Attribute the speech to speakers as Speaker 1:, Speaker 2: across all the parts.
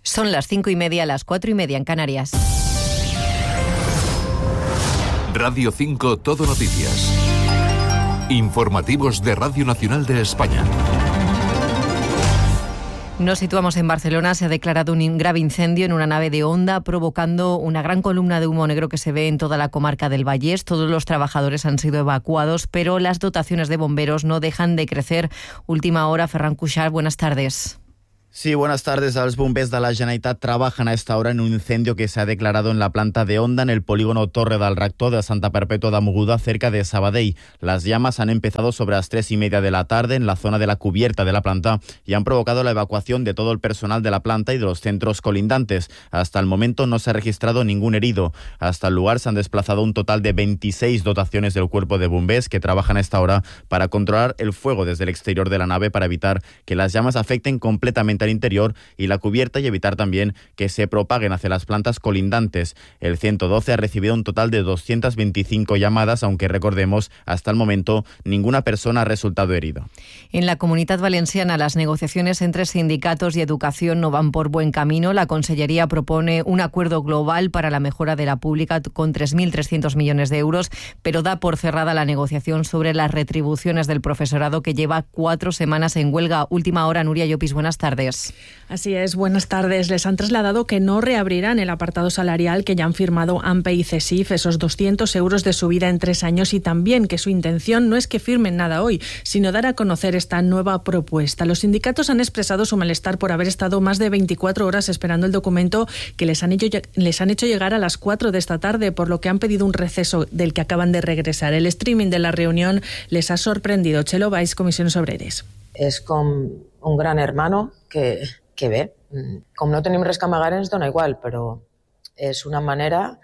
Speaker 1: Son las 5:30, las 4:30 en Canarias.
Speaker 2: Radio 5 Todo Noticias. Informativos de Radio Nacional de España.
Speaker 1: Nos situamos en Barcelona. Se ha declarado un grave incendio en una nave de Honda, provocando una gran columna de humo negro que se ve en toda la comarca del Vallès. Todos los trabajadores han sido evacuados, pero las dotaciones de bomberos no dejan de crecer. Última hora, Ferran Cuixart, buenas tardes.
Speaker 3: Sí, buenas tardes. Els bombers de la Generalitat trabajan a esta hora en un incendio que se ha declarado en la planta de Honda, en el polígono Torre del Rector de Santa Perpètua de Mogoda, cerca de Sabadell. Las llamas han empezado sobre las 3:30 de la tarde en la zona de la cubierta de la planta y han provocado la evacuación de todo el personal de la planta y de los centros colindantes. Hasta el momento no se ha registrado ningún herido. Hasta el lugar se han desplazado un total de 26 dotaciones del cuerpo de bombers que trabajan a esta hora para controlar el fuego desde el exterior de la nave para evitar que las llamas afecten completamente al interior y la cubierta y evitar también que se propaguen hacia las plantas colindantes. El 112 ha recibido un total de 225 llamadas, aunque recordemos, hasta el momento ninguna persona ha resultado herida.
Speaker 1: En la Comunitat Valenciana, las negociaciones entre sindicatos y educación no van por buen camino. La Consellería propone un acuerdo global para la mejora de la pública con 3.300 millones de euros, pero da por cerrada la negociación sobre las retribuciones del profesorado, que lleva 4 semanas en huelga. Última hora, Nuria Llopis, buenas tardes.
Speaker 4: Así es, buenas tardes. Les han trasladado que no reabrirán el apartado salarial que ya han firmado AMPE y CESIF, esos 200 euros de subida en 3 años, y también que su intención no es que firmen nada hoy, sino dar a conocer esta nueva propuesta. Los sindicatos han expresado su malestar por haber estado más de 24 horas esperando el documento que les han hecho llegar a las 4 de esta tarde, por lo que han pedido un receso del que acaban de regresar. El streaming de la reunión les ha sorprendido. Txelo Valls, Comissions Obreres.
Speaker 5: És com un gran hermano que bé, com no tenim res que amagar ens dona igual, però és una manera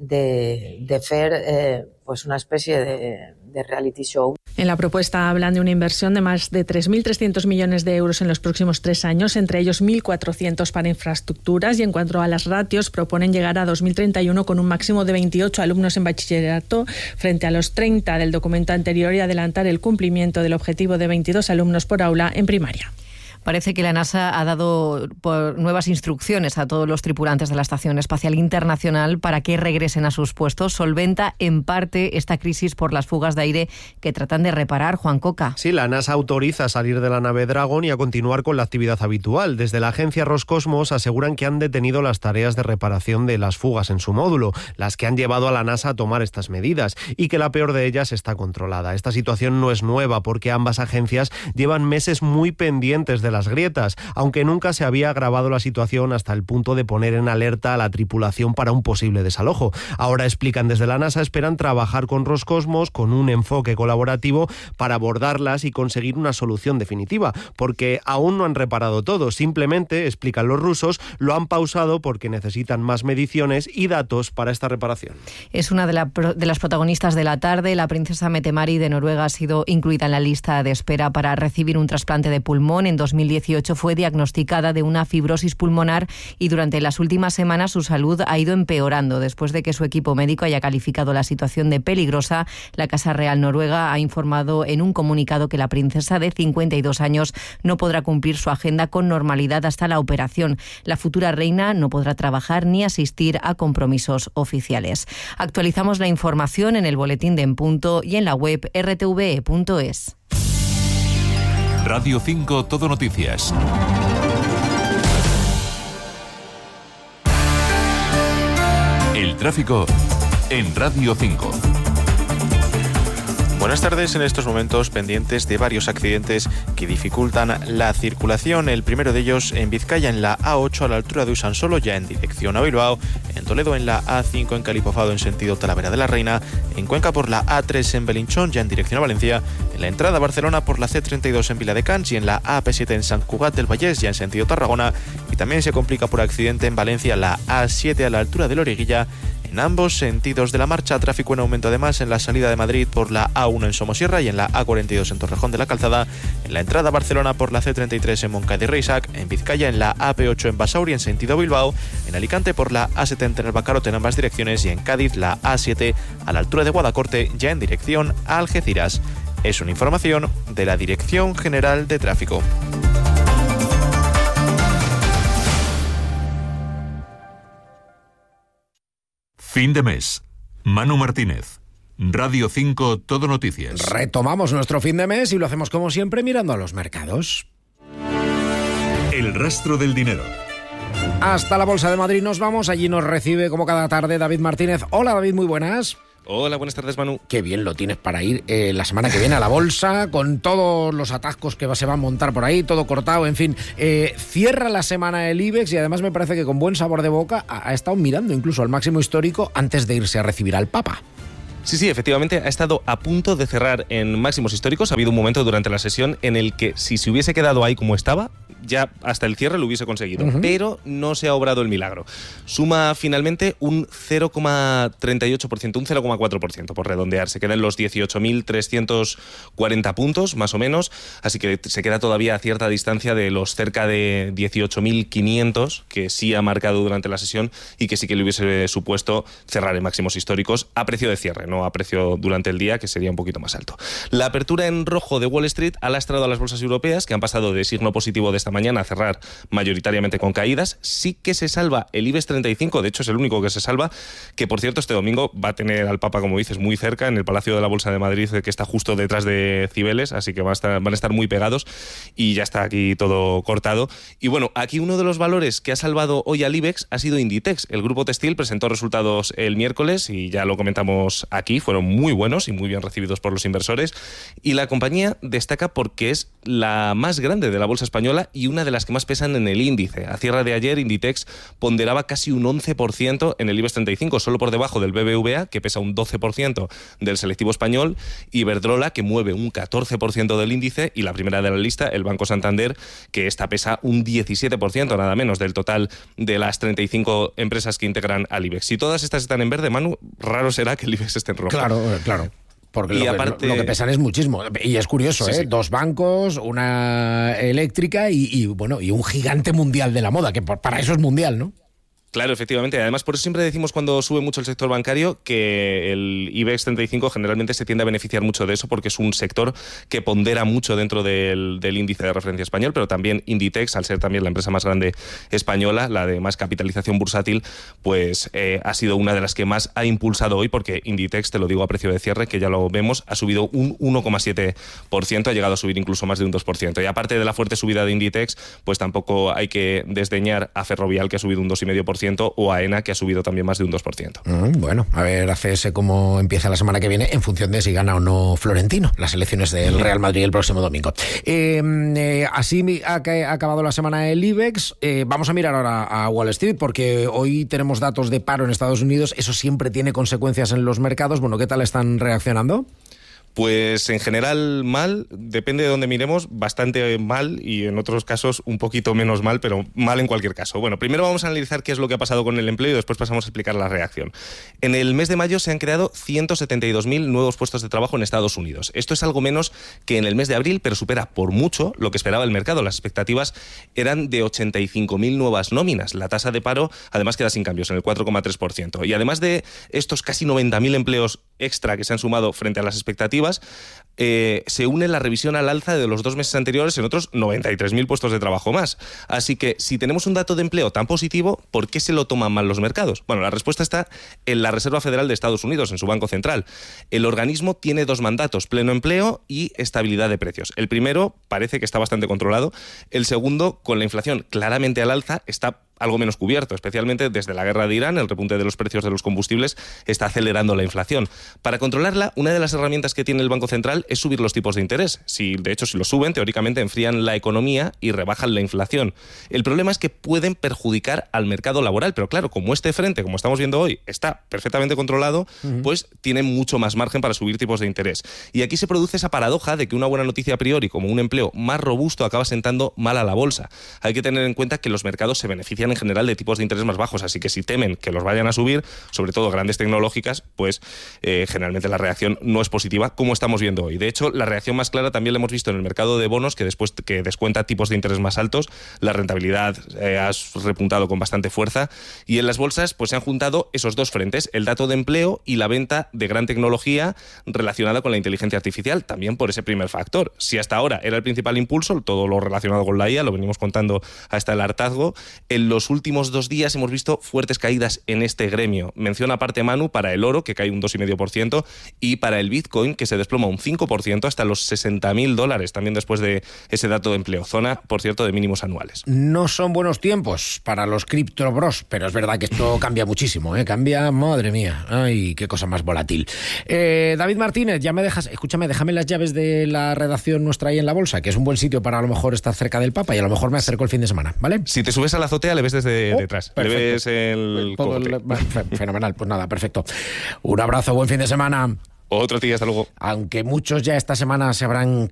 Speaker 5: de fer pues una especie de reality show.
Speaker 4: En la propuesta hablan de una inversión de más de 3.300 millones de euros en los próximos 3 años, entre ellos 1.400 para infraestructuras, y en cuanto a las ratios proponen llegar a 2031 con un máximo de 28 alumnos en bachillerato frente a los 30 del documento anterior y adelantar el cumplimiento del objetivo de 22 alumnos por aula en primaria.
Speaker 1: Parece que la NASA ha dado nuevas instrucciones a todos los tripulantes de la Estación Espacial Internacional para que regresen a sus puestos. Solventa en parte esta crisis por las fugas de aire que tratan de reparar. Juan Coca.
Speaker 6: Sí, la NASA autoriza salir de la nave Dragon y a continuar con la actividad habitual. Desde la agencia Roscosmos aseguran que han detenido las tareas de reparación de las fugas en su módulo, las que han llevado a la NASA a tomar estas medidas, y que la peor de ellas está controlada. Esta situación no es nueva porque ambas agencias llevan meses muy pendientes de las grietas, aunque nunca se había agravado la situación hasta el punto de poner en alerta a la tripulación para un posible desalojo. Ahora, explican desde la NASA, esperan trabajar con Roscosmos con un enfoque colaborativo para abordarlas y conseguir una solución definitiva, porque aún no han reparado todo. Simplemente, explican los rusos, lo han pausado porque necesitan más mediciones y datos para esta reparación.
Speaker 1: Es una de las protagonistas de la tarde. La princesa Mette-Marit de Noruega ha sido incluida en la lista de espera para recibir un trasplante de pulmón. En 2018 fue diagnosticada de una fibrosis pulmonar y durante las últimas semanas su salud ha ido empeorando. Después de que su equipo médico haya calificado la situación de peligrosa, la Casa Real Noruega ha informado en un comunicado que la princesa de 52 años no podrá cumplir su agenda con normalidad hasta la operación. La futura reina no podrá trabajar ni asistir a compromisos oficiales. Actualizamos la información en el boletín de En Punto y en la web rtve.es.
Speaker 2: Radio 5 Todo Noticias. El tráfico en Radio 5.
Speaker 7: Buenas tardes. En estos momentos pendientes de varios accidentes que dificultan la circulación. El primero de ellos en Vizcaya, en la A8 a la altura de Usansolo, ya en dirección a Bilbao. En Toledo, en la A5 en Calipofado en sentido Talavera de la Reina. En Cuenca por la A3 en Belinchón, ya en dirección a Valencia. En la entrada a Barcelona por la C32 en Viladecans y en la AP7 en Sant Cugat del Vallès, ya en sentido Tarragona. Y también se complica por accidente en Valencia la A7 a la altura de Loriguilla. En ambos sentidos de la marcha, tráfico en aumento además en la salida de Madrid por la A1 en Somosierra y en la A42 en Torrejón de la Calzada, en la entrada a Barcelona por la C33 en Moncada y Reixac, en Vizcaya en la AP8 en Basauri en sentido Bilbao, en Alicante por la A70 en el Bacarote en ambas direcciones y en Cádiz la A7 a la altura de Guadacorte ya en dirección a Algeciras. Es una información de la Dirección General de Tráfico.
Speaker 2: Fin de mes. Manu Martínez. Radio 5 Todo Noticias.
Speaker 8: Retomamos nuestro fin de mes y lo hacemos como siempre mirando a los mercados.
Speaker 2: El rastro del dinero.
Speaker 8: Hasta la Bolsa de Madrid nos vamos. Allí nos recibe como cada tarde David Martínez. Hola David, muy buenas.
Speaker 7: Hola, buenas tardes, Manu.
Speaker 8: Qué bien lo tienes para ir la semana que viene a la bolsa, con todos los atascos que se van a montar por ahí, todo cortado, en fin. Cierra la semana el IBEX y además me parece que con buen sabor de boca ha estado mirando incluso al máximo histórico antes de irse a recibir al Papa.
Speaker 9: Sí, efectivamente, ha estado a punto de cerrar en máximos históricos. Ha habido un momento durante la sesión en el que si se hubiese quedado ahí como estaba, ya hasta el cierre lo hubiese conseguido, pero no se ha obrado el milagro. Suma finalmente un 0,38%, un 0,4% por redondear. Se queda en los 18.340 puntos, más o menos, así que se queda todavía a cierta distancia de los cerca de 18.500 que sí ha marcado durante la sesión y que sí que le hubiese supuesto cerrar en máximos históricos a precio de cierre, no a precio durante el día, que sería un poquito más alto. La apertura en rojo de Wall Street ha lastrado a las bolsas europeas, que han pasado de signo positivo de esta mañana a cerrar mayoritariamente con caídas. Sí que se salva el IBEX 35, de hecho es el único que se salva, que por cierto este domingo va a tener al Papa, como dices, muy cerca, en el Palacio de la Bolsa de Madrid, que está justo detrás de Cibeles, así que van a estar muy pegados y ya está aquí todo cortado. Y bueno, aquí uno de los valores que ha salvado hoy al IBEX ha sido Inditex. El grupo textil presentó resultados el miércoles y ya lo comentamos aquí, fueron muy buenos y muy bien recibidos por los inversores, y la compañía destaca porque es la más grande de la bolsa española y una de las que más pesan en el índice. A cierre de ayer, Inditex ponderaba casi un 11% en el IBEX 35, solo por debajo del BBVA, que pesa un 12% del selectivo español, y Iberdrola, que mueve un 14% del índice, y la primera de la lista, el Banco Santander, que esta pesa un 17%, nada menos, del total de las 35 empresas que integran al IBEX. Si todas estas están en verde, Manu, raro será que el IBEX esté en rojo.
Speaker 8: Claro. Porque lo que pesan es muchísimo. Y es curioso, sí. Dos bancos, una eléctrica y un gigante mundial de la moda, que para eso es mundial, ¿no?
Speaker 9: Claro, efectivamente. Además, por eso siempre decimos cuando sube mucho el sector bancario que el IBEX 35 generalmente se tiende a beneficiar mucho de eso, porque es un sector que pondera mucho dentro del índice de referencia español, pero también Inditex, al ser también la empresa más grande española, la de más capitalización bursátil, pues ha sido una de las que más ha impulsado hoy, porque Inditex, te lo digo a precio de cierre, que ya lo vemos, ha subido un 1,7%, ha llegado a subir incluso más de un 2%. Y aparte de la fuerte subida de Inditex, pues tampoco hay que desdeñar a Ferrovial, que ha subido un 2,5%, o AENA, que ha subido también más de un 2%.
Speaker 8: Bueno, a ver ACS cómo empieza la semana que viene en función de si gana o no Florentino las elecciones del Real Madrid el próximo domingo. Así ha acabado la semana del IBEX. Vamos a mirar ahora a Wall Street, porque hoy tenemos datos de paro en Estados Unidos. Eso siempre tiene consecuencias en los mercados. Bueno, ¿qué tal están reaccionando?
Speaker 9: Pues en general mal, depende de dónde miremos, bastante mal, y en otros casos un poquito menos mal, pero mal en cualquier caso. Bueno, primero vamos a analizar qué es lo que ha pasado con el empleo y después pasamos a explicar la reacción. En el mes de mayo se han creado 172.000 nuevos puestos de trabajo en Estados Unidos. Esto es algo menos que en el mes de abril, pero supera por mucho lo que esperaba el mercado. Las expectativas eran de 85.000 nuevas nóminas. La tasa de paro además queda sin cambios, en el 4,3%. Y además de estos casi 90.000 empleos extra que se han sumado frente a las expectativas, se une la revisión al alza de los 2 meses anteriores en otros 93.000 puestos de trabajo más. Así que si tenemos un dato de empleo tan positivo, ¿por qué se lo toman mal los mercados? Bueno, la respuesta está en la Reserva Federal de Estados Unidos, en su Banco Central. El organismo tiene 2 mandatos, pleno empleo y estabilidad de precios. El primero parece que está bastante controlado. El segundo, con la inflación claramente al alza, está algo menos cubierto, especialmente desde la guerra de Irán. El repunte de los precios de los combustibles está acelerando la inflación. Para controlarla, una de las herramientas que tiene el Banco Central es subir los tipos de interés. De hecho, si lo suben, teóricamente enfrían la economía y rebajan la inflación. El problema es que pueden perjudicar al mercado laboral, pero claro, como este frente, como estamos viendo hoy, está perfectamente controlado, pues tienen mucho más margen para subir tipos de interés. Y aquí se produce esa paradoja de que una buena noticia a priori, como un empleo más robusto, acaba sentando mal a la bolsa. Hay que tener en cuenta que los mercados se benefician en general de tipos de interés más bajos, así que si temen que los vayan a subir, sobre todo grandes tecnológicas, pues generalmente la reacción no es positiva, como estamos viendo hoy. De hecho, la reacción más clara también la hemos visto en el mercado de bonos, que después que descuenta tipos de interés más altos, la rentabilidad ha repuntado con bastante fuerza, y en las bolsas pues se han juntado esos dos frentes, el dato de empleo y la venta de gran tecnología relacionada con la inteligencia artificial, también por ese primer factor. Si hasta ahora era el principal impulso, todo lo relacionado con la IA, lo venimos contando hasta el hartazgo, en los los últimos 2 días hemos visto fuertes caídas en este gremio. Mención aparte, Manu, para el oro, que cae un 2,5%, y para el Bitcoin, que se desploma un 5% hasta los $60.000, también después de ese dato de empleo. Zona, por cierto, de mínimos anuales.
Speaker 8: No son buenos tiempos para los criptobros, pero es verdad que esto cambia muchísimo, ¿eh? Cambia, madre mía, ay, qué cosa más volátil. David Martínez, ya me dejas, escúchame, déjame las llaves de la redacción nuestra ahí en la Bolsa, que es un buen sitio para a lo mejor estar cerca del Papa, y a lo mejor me acerco el fin de semana, ¿vale?
Speaker 9: Si te subes a la azotea, le ves desde detrás.
Speaker 8: Perfecto.
Speaker 9: Le ves el cogote.
Speaker 8: Fenomenal, pues nada, perfecto. Un abrazo, buen fin de semana.
Speaker 9: Otro día, hasta luego.
Speaker 8: Aunque muchos ya esta semana se habrán